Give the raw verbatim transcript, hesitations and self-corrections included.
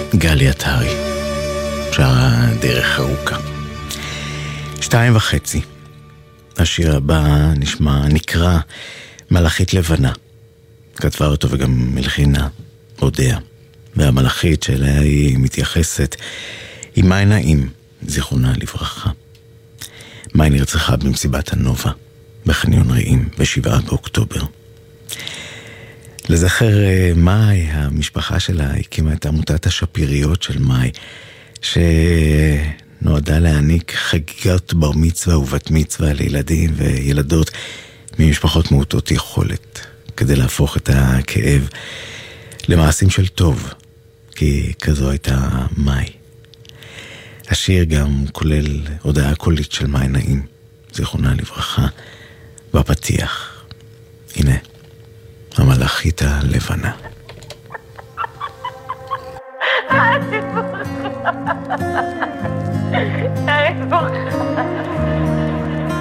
גלי עטרי, שרה דרך ארוכה. שתיים וחצי. השיר הבא נשמע, נקרא מלאכית לבנה. כתבה אותו וגם מלחינה, הודיה. והמלאכית שאליה היא מתייחסת היא מאי נעים, זיכרונה לברכה. מאי נרצחה במסיבת הנובה, בחניון רעים, בשבעה באוקטובר. לזכר מאי, המשפחה שלה הקימה את עמותת השפיריות של מאי, שנועדה להעניק חגיגות בר מצווה ובת מצווה לילדים וילדות ממשפחות מעוטות יכולת, כדי להפוך את הכאב למעשים של טוב, כי כזו הייתה מאי. השיר גם כולל הודעה קולית של מאי נעים, זיכרונה לברכה, בפתיח. הנה, המלאכית הלבנה. אני בוכה. אני בוכה.